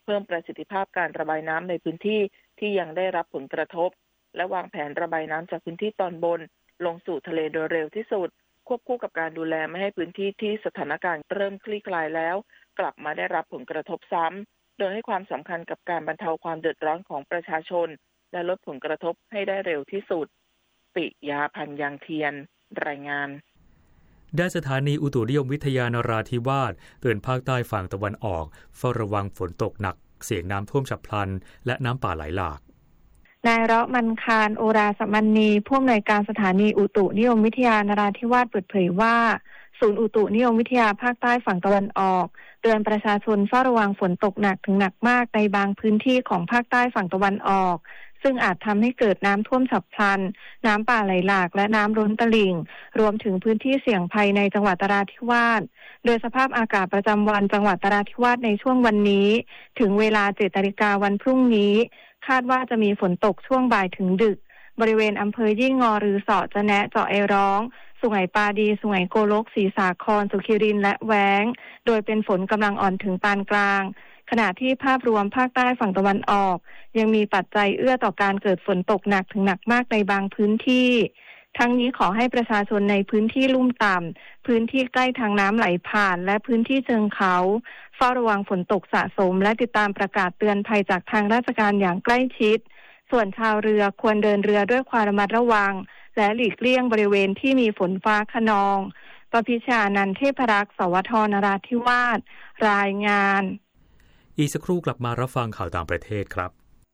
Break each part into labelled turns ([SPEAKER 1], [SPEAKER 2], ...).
[SPEAKER 1] เพิ่มประสิทธิภาพการระบายน้ำในพื้นที่ที่ยังได้รับผลกระทบและวางแผนระบายน้ำจากพื้นที่ตอนบนลงสู่ทะเลโดยเร็วที่สุดควบคู่กับการดูแลไม่ให้พื้นที่ที่สถานการณ์เริ่มคลี่คลายแล้วกลับมาได้รับผลกระทบซ้ำโดยให้ความสำคัญกับการบรรเทาความเดือดร้อนของประชาชนและลดผลกระทบให้ได้เร็วที่สุดปิยาพันธ์ยางเทียนรายงาน
[SPEAKER 2] ด้านสถานีอุตุนิยมวิทยานราธิวาสเตือนภาคใต้ฝั่งตะวันออกเฝ้าระวังฝนตกหนักเสี่ยงน้ำท่วมฉับพลันและน้ำป่าไหลหลาก
[SPEAKER 3] นายเราะห์มันคารโอราสมันนีผู้อำนวยการสถานีอุตุนิยมวิทยานราธิวาสเปิดเผยว่าศูนย์อุตุนิยมวิทยาภาคใต้ฝั่งตะวันออกเตือนประชาชนเฝ้าระวังฝนตกหนักถึงหนักมากในบางพื้นที่ของภาคใต้ฝั่งตะวันออกซึ่งอาจทำให้เกิดน้ำท่วมฉับพลันน้ำป่าไหลหลากและน้ำล้นตลิ่งรวมถึงพื้นที่เสี่ยงภัยในจังหวัดนราธิวาสโดยสภาพอากาศประจำวันจังหวัดนราธิวาสในช่วงวันนี้ถึงเวลา 7:00 น.วันพรุ่งนี้คาดว่าจะมีฝนตกช่วงบ่ายถึงดึกบริเวณอำเภอยี่งอรือเสาะจะแนะเจาะไอร้องสุไหงปาดีสุไหงโกลกศรีสาครสุขิรินทร์และแว้งโดยเป็นฝนกำลังอ่อนถึงปานกลางขณะที่ภาพรวมภาคใต้ฝั่งตะวันออกยังมีปัจจัยเอื้อต่อการเกิดฝนตกหนักถึงหนักมากในบางพื้นที่ทั้งนี้ขอให้ประชาชนในพื้นที่ลุ่มต่ำพื้นที่ใกล้ทางน้ำไหลผ่านและพื้นที่เชิงเขาเฝ้าระวังฝนตกสะสมและติดตามประกาศเตือนภัยจากทางราชการอย่างใกล้ชิดส่วนชาวเรือควรเดินเรือด้วยความระมัดระวังและหลีกเลี่ยงบริเวณที่มีฝนฟ้าคะนองประพิชานันท์เทพรักษ์สวทนราธิวาสรายงาน
[SPEAKER 2] อีกสักครู่กลับมารับฟังข่าวต่างประเทศครับ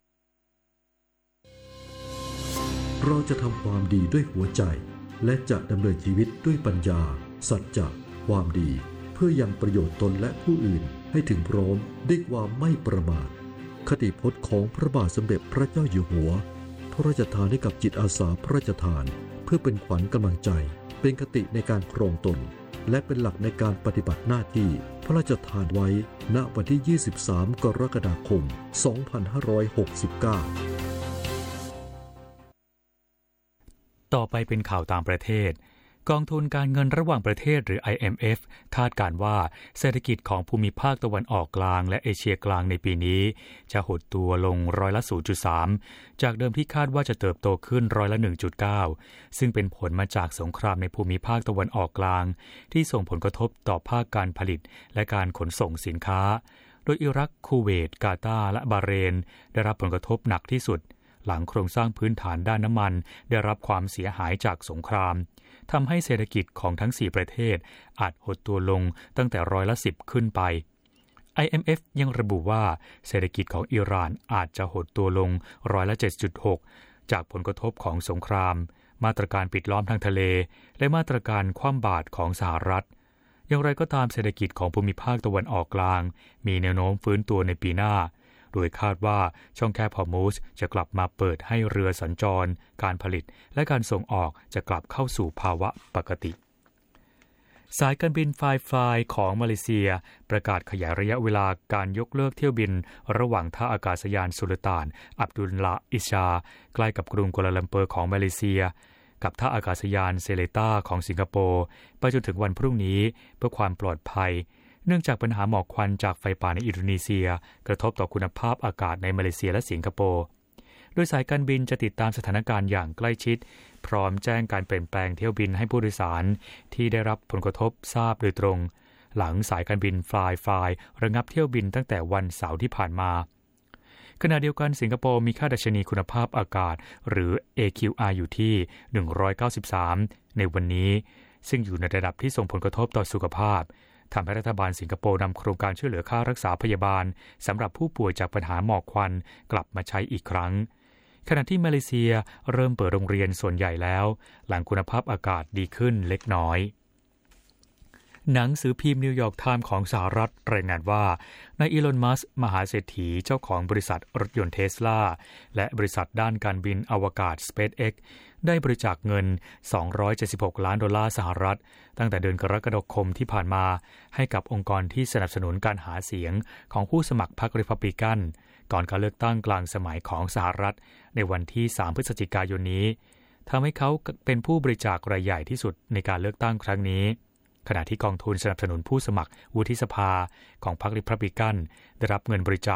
[SPEAKER 4] เราจะทำความดีด้วยหัวใจและจะดำเนินชีวิตด้วยปัญญาสัจจะความดีเพื่อยังประโยชน์ตนและผู้อื่นให้ถึงพร้อมด้วยความไม่ประมาทคติพจน์ของพระบาทสมเด็จพระเจ้าอยู่หัวพระราชทานให้กับจิตอาสาพระราชทานเพื่อเป็นขวัญกำลังใจเป็นคติในการครองตนและเป็นหลักในการปฏิบัติหน้าที่พระราชทานไว้ณวันที่ 23 กรกฎาคม 2569
[SPEAKER 2] ต่อไปเป็นข่าวต่างประเทศกองทุนการเงินระหว่างประเทศหรือ IMF คาดการณ์ว่าเศรษฐกิจของภูมิภาคตะวันออกกลางและเอเชียกลางในปีนี้จะหดตัวลง0.3%จากเดิมที่คาดว่าจะเติบโตขึ้น1.9%ซึ่งเป็นผลมาจากสงครามในภูมิภาคตะวันออกกลางที่ส่งผลกระทบต่อภาคการผลิตและการขนส่งสินค้าโดยอิรักคูเวตกาตาร์และบาห์เรนได้รับผลกระทบหนักที่สุดหลังโครงสร้างพื้นฐานด้านน้ำมันได้รับความเสียหายจากสงครามทำให้เศรษฐกิจของทั้ง4ประเทศอาจหดตัวลงตั้งแต่10%ขึ้นไป IMF ยังระบุว่าเศรษฐกิจของอิหร่านอาจจะหดตัวลง7.6% จากผลกระทบของสงครามมาตรการปิดล้อมทางทะเลและมาตรการคว่ำบาตรของสหรัฐอย่างไรก็ตามเศรษฐกิจของภูมิภาคตะวันออกกลางมีแนวโน้มฟื้นตัวในปีหน้าโดยคาดว่าช่องแคบฮอร์มุซจะกลับมาเปิดให้เรือสัญจรการผลิตและการส่งออกจะกลับเข้าสู่ภาวะปกติสายการบินฟลายของมาเลเซียประกาศขยายระยะเวลาการยกเลิกเที่ยวบินระหว่างท่าอากาศยานสุลต่านอับดุลลาอิชาใกล้กับกรุงกัวลาลัมเปอร์ของมาเลเซียกับท่าอากาศยานเซเลต้าของสิงคโปร์ไปจนถึงวันพรุ่งนี้เพื่อความปลอดภัยเนื่องจากปัญหาหมอกควันจากไฟป่าในอินโดนีเซียกระทบต่อคุณภาพอากาศในมาเลเซียและสิงคโปร์โดยสายการบินจะติดตามสถานการณ์อย่างใกล้ชิดพร้อมแจ้งการเปลี่ยนแปลงเที่ยวบินให้ผู้โดยสารที่ได้รับผลกระทบทราบโดยตรงหลังสายการบินฟลายระงับเที่ยวบินตั้งแต่วันเสาร์ที่ผ่านมาขณะเดียวกันสิงคโปร์มีค่าดัชนีคุณภาพอากาศหรือ AQI อยู่ที่193ในวันนี้ซึ่งอยู่ในระดับที่ส่งผลกระทบต่อสุขภาพทำให้รัฐบาลสิงคโปร์นำโครงการช่วยเหลือค่ารักษาพยาบาลสำหรับผู้ป่วยจากปัญหาหมอกควันกลับมาใช้อีกครั้งขณะที่มาเลเซียเริ่มเปิดโรงเรียนส่วนใหญ่แล้วหลังคุณภาพอากาศดีขึ้นเล็กน้อยหนังสือพิมพ์นิวยอร์กไทม์ของสหรัฐรายงานว่านายอีลอน มัสก์มหาเศรษฐีเจ้าของบริษัทรถยนต์เทสลาและบริษัทด้านการบินอวกาศ SpaceX ได้บริจาคเงิน$276 ล้านสหรัฐตั้งแต่เดือนกรกฎาคมที่ผ่านมาให้กับองค์กรที่สนับสนุนการหาเสียงของผู้สมัครพรรครีพับลิกันก่อนการเลือกตั้งกลางสมัยของสหรัฐในวันที่3พฤศจิกายนนี้ทำให้เขาเป็นผู้บริจาครายใหญ่ที่สุดในการเลือกตั้งครั้งนี้ขณะที่กองทุนสนับสนุนผู้สมัครวุฒิสภาของพรรครีพับลิกันได้รับเงินบริจาค